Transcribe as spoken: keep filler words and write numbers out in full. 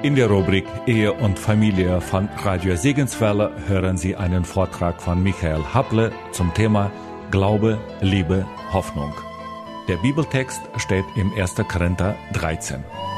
In der Rubrik Ehe und Familie von Radio Segenswelle hören Sie einen Vortrag von Michael Happle zum Thema Glaube, Liebe, Hoffnung. Der Bibeltext steht im ersten Korinther dreizehn.